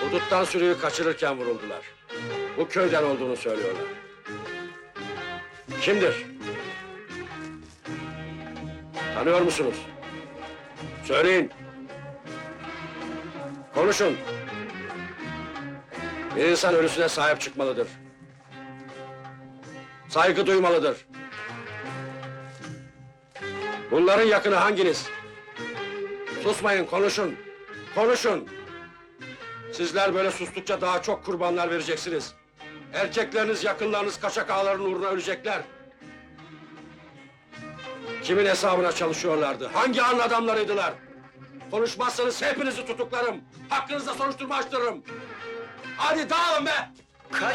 Huduttan sürüyü kaçırırken vuruldular. Bu köyden olduğunu söylüyorlar. Kimdir? Tanıyor musunuz? Söyleyin. Konuşun. Bir insan ölüsüne sahip çıkmalıdır. Saygı duymalıdır. Bunların yakını hanginiz? Susmayın, konuşun. Konuşun. Sizler böyle sustukça daha çok kurbanlar vereceksiniz. Erkekleriniz, yakınlarınız kaçak ağaların uğruna ölecekler. Kimin hesabına çalışıyorlardı? Hangi an adamlarıydılar? Konuşmazsanız hepinizi tutuklarım. Hakkınızda soruşturma açtırırım. Hadi dağılın be! Kaç